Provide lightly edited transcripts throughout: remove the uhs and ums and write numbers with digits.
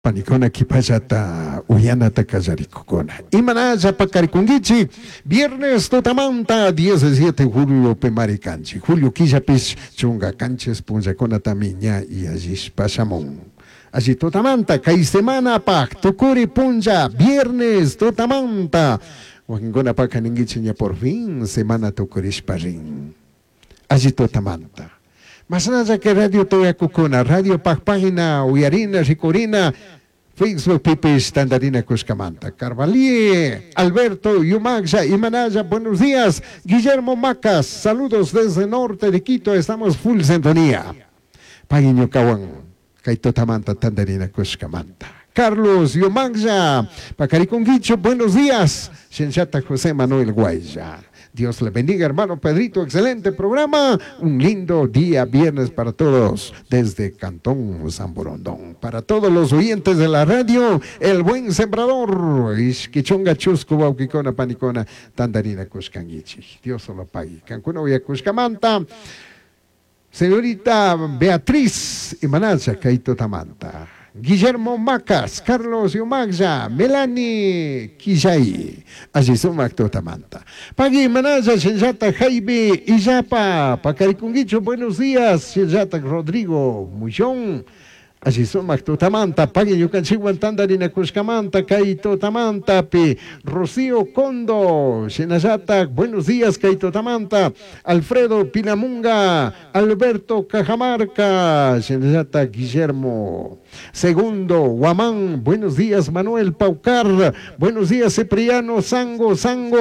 Panicona kipachata uyanata callaricocona. Imanaya pacariconguichi, viernes totamanta, 17 de julio pemaricanchi. Julio quillapis chunga canches punjacona tamiña y allí pasamón. Allí totamanta, kai semana pac, tocuri punja, viernes totamanta. Wangona pacaninguichiña por fin, semana tocurish parin. Allí totamanta. Mas nada que Radio Toya Cucuna, Radio Página, Uyarina, Ricorina, Facebook Pipis, Tandarina Cuscamanta, Carvalí, Alberto, Yumaxa, Imanaya, buenos días, Guillermo Macas, saludos desde norte de Quito, estamos full sintonía. Paguiño Cawan, Caitotamanta, Tandarina Cuscamanta. Carlos Yumaxa, Pacariconguicho, buenos días, Shenchata José Manuel Guaya. Dios le bendiga, hermano Pedrito, excelente programa, un lindo día viernes para todos, desde Cantón San Borondón, para todos los oyentes de la radio, el buen sembrador, Isquichonga Chusco, Bauquicona, Panicona, Tandarina Cuscanguichi, Dios lo pague, Cancuna, Cuscamanta, señorita Beatriz Imanacha, Caito Tamanta, Guillermo Macas, Carlos Yumaxa, Melanie Quillay, allí son Mactotamanta. Pagui Manaya, Shenjata Jaime Iyapa, Pacaricunguicho, buenos días, Shenjata Rodrigo Mullón, allí son Mactotamanta, Pagui Yucanchiguan Tandarina Cuscamanta, Caito Tamanta, Rocío Condo, Shenajata, buenos días, Caito Tamanta, Alfredo Pinamunga, Alberto Cajamarca, Shenajata Guillermo. Segundo, Guamán, buenos días, Manuel Paucar, buenos días, Cipriano, Sango,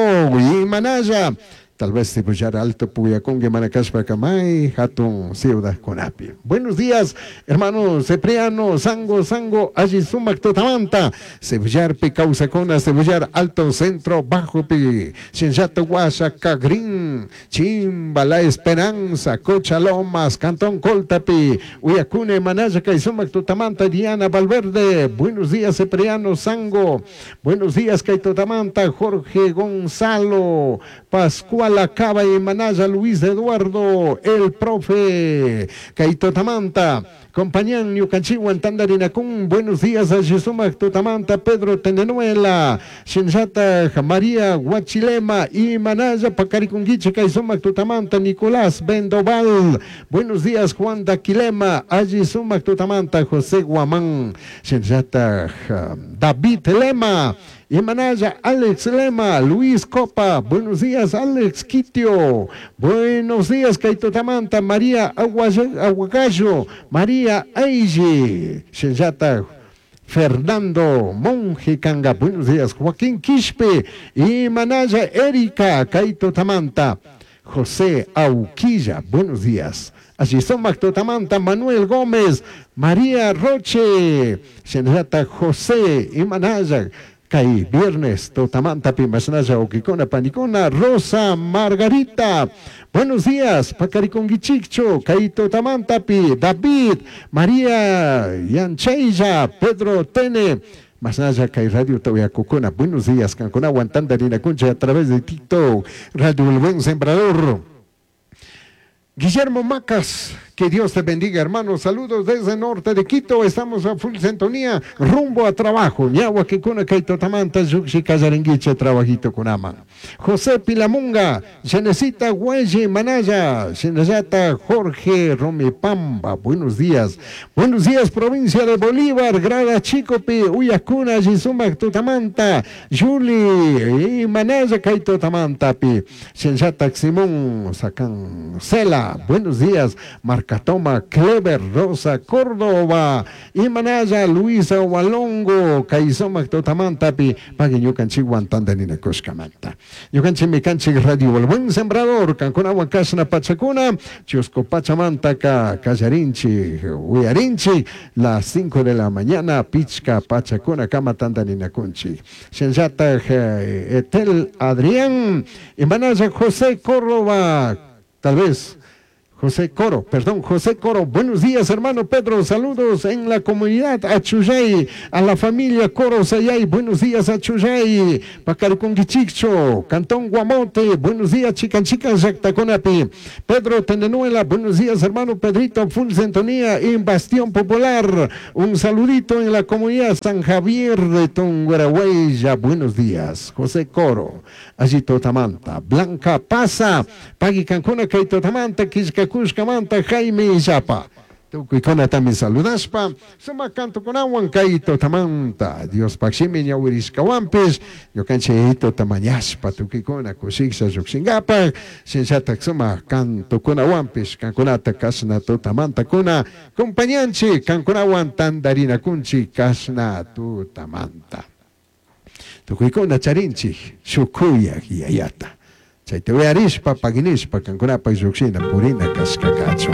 y Manaya, tal vez se pujar alto Puyacón, Manacaspa, Camay, Hatun, Ciudad Conapi. Buenos días, hermano Cipriano, Sango, allí Sumac Totamanta, Cebollar, Picausacona, Cebollar, Alto, Centro, Bajo, Pi, Shenjata, Guasa, Cagrín, Chimba, La Esperanza, Cochalomas, Cantón Coltapi, Uyacune, Manaya, Caisumac Totamanta, Diana Valverde, buenos días, Cipriano, Sango, buenos días, Caitotamanta, Jorge Gonzalo, Pascual Acaba y Manaya, Luis Eduardo, el profe, Caitotamanta, Compañán, Yucanchihuan, Tandarinacún, buenos días a Jesuma Totamanta, Pedro Tenenuela, Shenjata, María Huachilema y Manaya, Pacaricunguiche, Caizuma Totamanta, Nicolás Bendoval, buenos días Juan Daquilema, Ajisuma Totamanta, José Guamán, Shenjata, David Lema, y Manaya, Alex Lema, Luis Copa, buenos días, Alex Quitio, buenos días, Caitotamanta, María Aguagallo, María Eiji, Shenjata, Fernando Monje Canga, buenos días, Joaquín Quispe, y Manaya, Erika, Caitotamanta, José Auquilla, buenos días. Allí son Mactotamanta, Manuel Gómez, María Roche, Shenjata, José, y Manaya, Cai viernes, Totamanta, Pimasnaya, Oquicona, Panicona, Rosa, Margarita. Buenos días, Pacariconguichicho, Cai Totamanta, David, María Yancheya, Pedro Tene. Masnaya, Cai Radio Toyacucona. Buenos días, Cancona, aguantando Harina Concha a través de TikTok, Radio El Buen Sembrador. Guillermo Macas, que Dios te bendiga, hermanos. Saludos desde norte de Quito. Estamos a full sintonía, rumbo a trabajo. Ñagua que con Caitotamanta, Yuxi Casarenguiche, trabajito con Ama. José Pilamunga, Genecita Huelle Manaya, Genayata Jorge Romepamba. Buenos días. Buenos días, provincia de Bolívar, Grada Chicopi, Uyacuna, Jisumac Totamanta, Juli y Manaya Caitotamanta, Genayata Simón, Sacan Cela. Buenos días, Marcatoma, Clever, Rosa, Córdoba, Imanaya, Luisa, Walongo, Caizoma, Totamantapi, Pagueño Canchiguan, Tandanina, Coscamanta. Yo canche mi canche radio, el buen sembrador, Cancona, Huacasna, Pachacuna, Chusco, Pachamanta, Callarinchi, Huyarinchi, las 5 de la mañana, Pichca, Pachacuna, Cama, Tandanina, Conchi. Shenjata, Etel, Adrián, Imanaya, José, Córdoba, tal vez José Coro, buenos días hermano Pedro, saludos en la comunidad Achuyay, a la familia Coro Sayay, buenos días Achuyay, Pacaricunguichicho, Cantón Guamote, buenos días chicas, Yactaconapi, Pedro Tenenuela, buenos días hermano Pedrito, full sintonía en Bastión Popular, un saludito en la comunidad San Javier de Tonguarahuaya, buenos días, José Coro, allí Totamanta, Blanca Pasa, Pagui Cancuna, Kay Totamanta, Quiscacushcamanta, Jaime Yapa. Tucuicona también saludaspa, suma canto con agua, Caito Tamanta, Dios Paximi, Yahuiriscahuampes, yo cancheito Tamañaspa, Tuquicona, Cusixa, Yuxingapa, Sensata Suma, canto con aguampes, Canconata, Casna, Totamanta, Cuna, Compañanchi, Canconaguan, Tandarina, Cunchi, Casna, Tutamanta. Tucuicona Charinchi, Shukuya, Yayata. Chaitewe arispa, paginispa, Canconapa, Yuxina, Purina, Cascacacho.